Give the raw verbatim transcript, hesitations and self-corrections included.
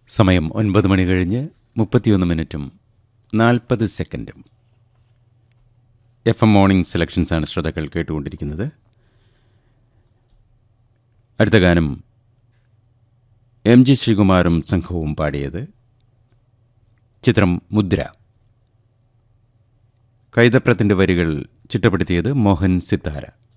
സമയം ഒൻപത് മണി കഴിഞ്ഞ് മുപ്പത്തിയൊന്ന് മിനിറ്റും നാൽപ്പത് സെക്കൻഡും. എഫ് എം മോർണിംഗ് സെലക്ഷൻസാണ് ശ്രോതാക്കൾ കേട്ടുകൊണ്ടിരിക്കുന്നത്. അടുത്ത ഗാനം എം ജി ശ്രീകുമാറും സംഘവും പാടിയത്. ചിത്രം മുദ്ര. കൈതപ്രത്തിൻ്റെ വരികൾ ചിട്ടപ്പെടുത്തിയത് മോഹൻ സിത്താര.